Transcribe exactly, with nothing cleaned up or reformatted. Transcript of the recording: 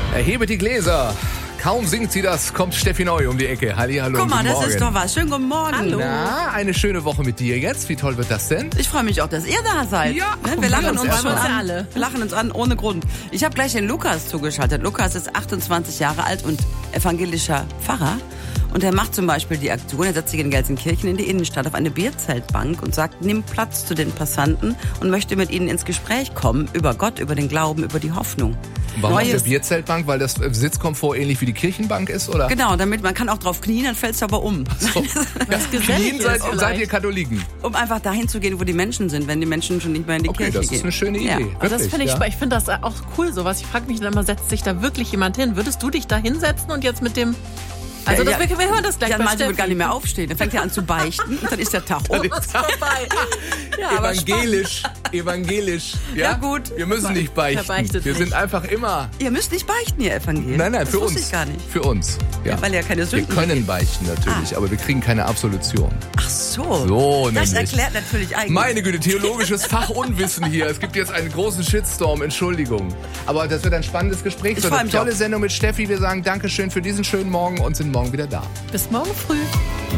Erhebe die Gläser. Kaum singt sie das, kommt Steffi Neu um die Ecke. Hallihallo. Guck mal, guten das Morgen. ist doch was. Schönen guten Morgen. Hallo. Na, eine schöne Woche mit dir jetzt. Wie toll wird das denn? Ich freue mich auch, dass ihr da seid. Ja, ne? wir Wir lachen uns uns erst schon mal. an. alle. Wir lachen uns an ohne Grund. Ich habe gleich den Lukas zugeschaltet. Lukas ist achtundzwanzig Jahre alt und evangelischer Pfarrer. Und er macht zum Beispiel die Aktion, er setzt sich in Gelsenkirchen in die Innenstadt auf eine Bierzeltbank und sagt, nimm Platz zu den Passanten und möchte mit ihnen ins Gespräch kommen über Gott, über den Glauben, über die Hoffnung. Warum auf der Neues- Bierzeltbank? Weil das Sitzkomfort ähnlich wie die Kirchenbank ist, oder? Genau, damit man kann auch drauf knien, dann fällst du aber um. So. Was gesellig Knien seid, ist vielleicht. seid ihr Katholiken? Um einfach dahin zu gehen, wo die Menschen sind, wenn die Menschen schon nicht mehr in die Okay, Kirche das gehen. ist eine schöne Idee. Ja. Aber das Wirklich, finde ich, ja. spa- ich finde das auch cool, sowas. Ich frage mich dann immer, setzt sich da wirklich jemand hin? Würdest du dich da hinsetzen und jetzt mit dem... Also Ja, das, ja. wir, wir hören das gleich Jan bei Malte wird Steffi. gar nicht mehr aufstehen. Dann fängt er an zu beichten und dann ist der Tag um. vorbei. Ja, aber Evangelisch, evangelisch. Ja? Ja, gut. Wir müssen nicht beichten. Er beichtet Wir nicht. sind einfach immer... Ihr müsst nicht beichten, ihr Evangelium. Nein, nein, das für wusste uns. ich gar nicht. Für uns. Ja. Weil ihr keine Wir Sünden können beichten natürlich, aber wir kriegen keine Absolution. Ach so. So Das nämlich. erklärt natürlich eigentlich. Meine Güte, theologisches Fachunwissen hier. Es gibt jetzt einen großen Shitstorm, Entschuldigung. Aber das wird ein spannendes Gespräch. Ich Es wird freu eine mich tolle auch. Sendung mit Steffi. Wir sagen Dankeschön für diesen schönen Morgen und sind morgen wieder da. Bis morgen früh.